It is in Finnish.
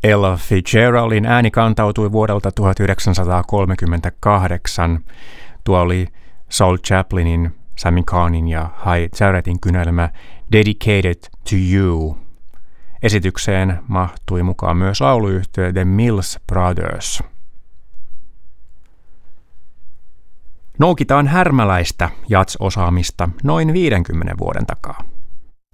Ella Fitzgeraldin ääni kantautui vuodelta 1938. Tuo oli Saul Chaplinin, Sammy Kahnin ja Hy Jarrettin kynelmä Dedicated to You. Esitykseen mahtui mukaan myös lauluyhtye The Mills Brothers. Noukitaan härmäläistä jazz-osaamista noin 50 vuoden takaa.